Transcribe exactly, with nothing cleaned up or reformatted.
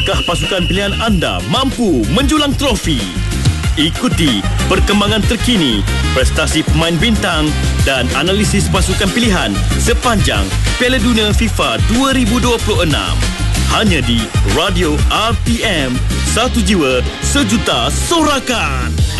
Adakah pasukan pilihan anda mampu menjulang trofi? Ikuti perkembangan terkini, prestasi pemain bintang dan analisis pasukan pilihan sepanjang Piala Dunia FIFA dua ribu dua puluh enam. Hanya di Radio R T M, satu jiwa sejuta sorakan.